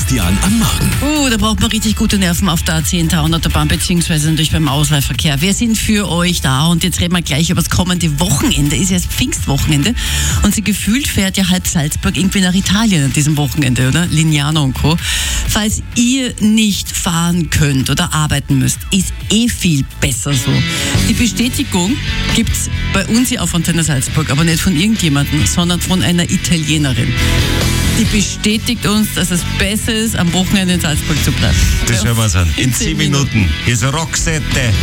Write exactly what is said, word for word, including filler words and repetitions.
Christian am Morgen. Uh, da braucht man richtig gute Nerven auf der A zehn Autobahn, beziehungsweise natürlich beim Ausleihverkehr. Wir sind für euch da und jetzt reden wir gleich über das kommende Wochenende. Ist ja das Pfingstwochenende und sie gefühlt fährt ja halb Salzburg irgendwie nach Italien an diesem Wochenende, oder? Lignano und Co. Falls ihr nicht fahren könnt oder arbeiten müsst, ist eh viel besser so. Die Bestätigung gibt's bei uns hier auf Antenne Salzburg, aber nicht von irgendjemandem, sondern von einer Italienerin. Die bestätigt uns, dass es besser ist, am Wochenende in Salzburg zu bleiben. Das hören wir uns an. In zehn Minuten. Hier ist Roxette.